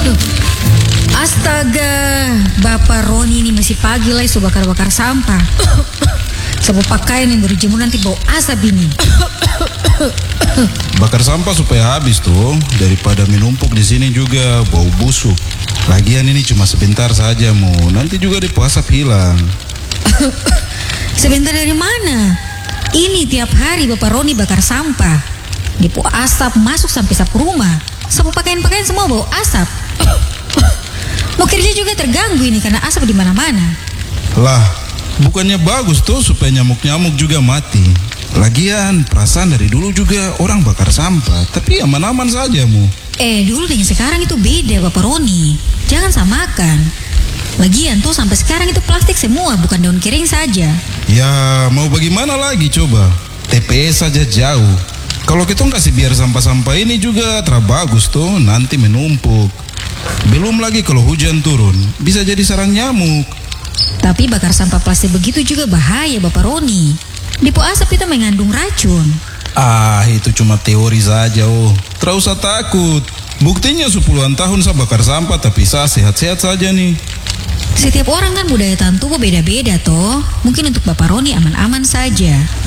Astaga, Bapak Roni ini masih pagi lah so bakar-bakar sampah. Sebab pakaian yang berjemur nanti bau asap ini. Bakar sampah supaya habis tuh, daripada menumpuk di sini juga bau busuk. Lagian ini cuma sebentar saja nanti juga di asap hilang. Sebentar dari mana? Ini tiap hari Bapak Roni bakar sampah. Dipo asap masuk sampai sapu rumah. Sapu pakaian-pakaian semua bau asap. Mau kerja juga terganggu ini karena asap di mana-mana. Lah, bukannya bagus tuh supaya nyamuk-nyamuk juga mati. Lagian perasaan dari dulu juga orang bakar sampah, tapi aman-aman saja Dulu dengan sekarang itu beda Bapak Roni. Jangan samakan. Lagian tuh sampai sekarang itu plastik semua, bukan daun kering saja. Ya mau bagaimana lagi coba. TPS saja jauh. Kalau kita kasih biar sampah-sampah ini juga terbagus tuh, nanti menumpuk. Belum lagi kalau hujan turun, bisa jadi sarang nyamuk. Tapi bakar sampah plastik begitu juga bahaya Bapak Roni. Dipo asap itu mengandung racun. Itu cuma teori saja Terus usah takut. Buktinya 10-an tahun saya bakar sampah tapi saya sehat-sehat saja nih. Setiap orang kan budaya tahan tubuh beda-beda toh. Mungkin untuk Bapak Roni aman-aman saja.